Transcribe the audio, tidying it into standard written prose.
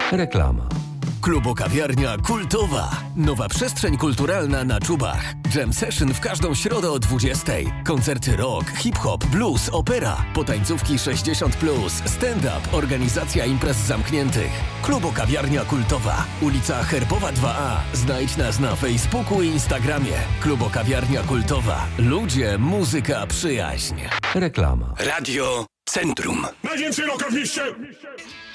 Reklama. Klubo-kawiarnia kultowa. Nowa przestrzeń kulturalna na Czubach. Jam session w każdą środę o 20:00. Koncerty rock, hip-hop, blues, opera. Potańcówki 60+, stand-up, organizacja imprez zamkniętych. Klubo-kawiarnia kultowa. Ulica Herbowa 2A. Znajdź nas na Facebooku i Instagramie. Klubo-kawiarnia kultowa. Ludzie, muzyka, przyjaźń. Reklama. Radio Centrum. Najwięcej roka w mieście!